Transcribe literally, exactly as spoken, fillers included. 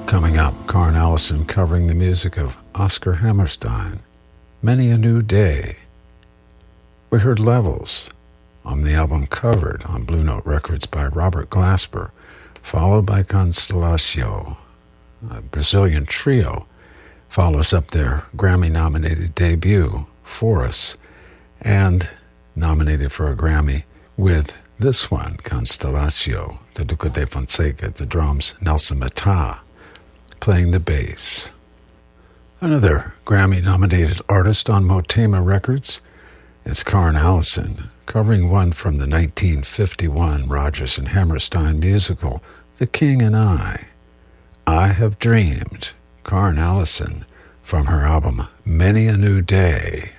Coming up, Karen Allison covering the music of Oscar Hammerstein, Many a New Day. We heard Levels on the album Covered on Blue Note Records by Robert Glasper, followed by Constellatio. A Brazilian trio follows up their Grammy-nominated debut, Forest, and nominated for a Grammy with this one, Constellatio, the Duca de Fonseca, the drums, Nelson Mata, playing the bass. Another Grammy-nominated artist on Motema Records is Karen Allison, covering one from the nineteen fifty-one Rodgers and Hammerstein musical, The King and I. I Have Dreamed, Karen Allison, from her album Many a New Day.